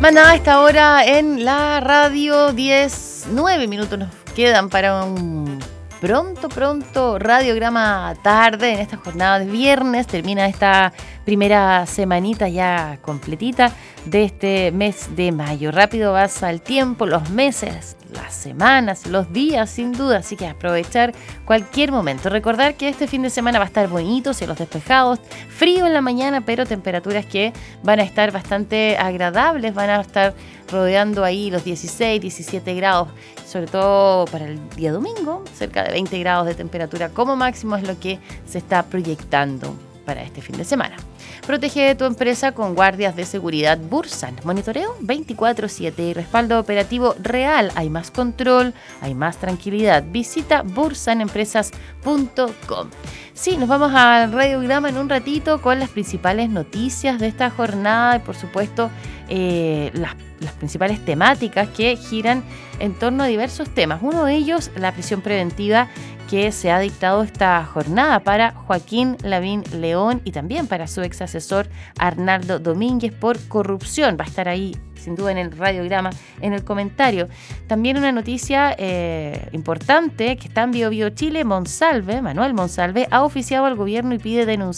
Maná, a esta hora en la radio, 9 minutos nos quedan para un pronto radiograma tarde en esta jornada de viernes. Termina esta primera semanita ya completita de este mes de mayo. Rápido pasa el tiempo, los meses, las semanas, los días, sin duda. Así que aprovechar cualquier momento. Recordar que este fin de semana va a estar bonito, cielos despejados, frío en la mañana, pero temperaturas que van a estar bastante agradables. Van a estar rodeando ahí los 16, 17 grados, sobre todo para el día domingo. Cerca de 20 grados de temperatura como máximo es lo que se está proyectando para este fin de semana. Protege tu empresa con guardias de seguridad Bursan. Monitoreo 24/7 y respaldo operativo real. Hay más control, hay más tranquilidad. Visita bursanempresas.com. Sí, nos vamos al radiograma en un ratito con las principales noticias de esta jornada y, por supuesto, las principales temáticas que giran en torno a diversos temas. Uno de ellos, la prisión preventiva que se ha dictado esta jornada para Joaquín Lavín León y también para su ex asesor Arnaldo Domínguez por corrupción. Va a estar ahí sin duda en el radiograma, en el comentario. También una noticia importante que está en Bio Bio Chile. Manuel Monsalve ha oficiado al gobierno y pide denunciar